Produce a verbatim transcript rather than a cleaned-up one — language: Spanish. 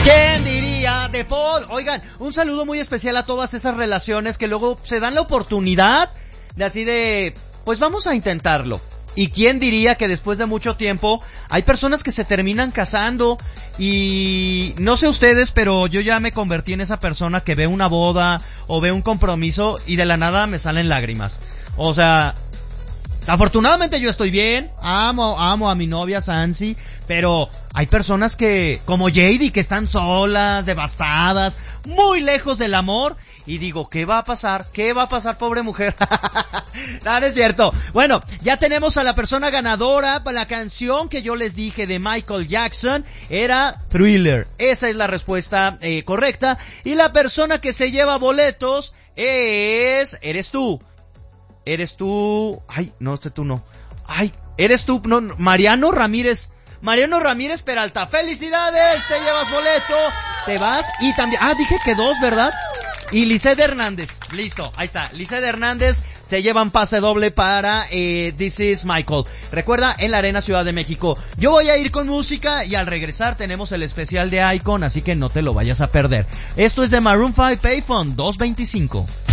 ¿Quién diría de Paul? Oigan, un saludo muy especial a todas esas relaciones que luego se dan la oportunidad de así de, pues vamos a intentarlo. Y quién diría que después de mucho tiempo hay personas que se terminan casando y no sé ustedes, pero yo ya me convertí en esa persona que ve una boda o ve un compromiso y de la nada me salen lágrimas. O sea, afortunadamente yo estoy bien, amo, amo a mi novia Sansi, pero hay personas que, como Jady, que están solas, devastadas, muy lejos del amor. Y digo, ¿qué va a pasar? ¿Qué va a pasar, pobre mujer? No, no es cierto. Bueno, ya tenemos a la persona ganadora para la canción que yo les dije de Michael Jackson. Era Thriller. Esa es la respuesta eh, correcta. Y la persona que se lleva boletos es... Eres tú. Eres tú... Ay, no, este tú no. Ay, eres tú, no, Mariano Ramírez. Mariano Ramírez Peralta. ¡Felicidades! Te llevas boleto. Te vas y también... Ah, dije que dos, ¿verdad? Y Lisette Hernández, listo, ahí está, Lisette Hernández se llevan pase doble para eh, This Is Michael. Recuerda, en la Arena Ciudad de México. Yo voy a ir con música y al regresar tenemos el especial de Icon, así que no te lo vayas a perder. Esto es de Maroon cinco, Payphone dos veinticinco.